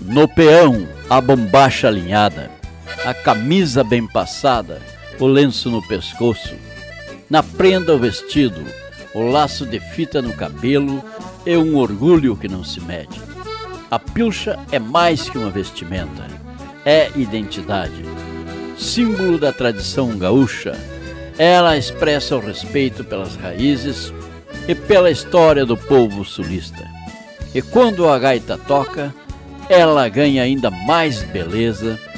No peão, a bombacha alinhada, a camisa bem passada, o lenço no pescoço, na prenda o vestido, o laço de fita no cabelo e um orgulho que não se mede. A pilcha é mais que uma vestimenta, é identidade, símbolo da tradição gaúcha. Ela expressa o respeito pelas raízes e pela história do povo sulista. E quando a gaita toca, ela ganha ainda mais beleza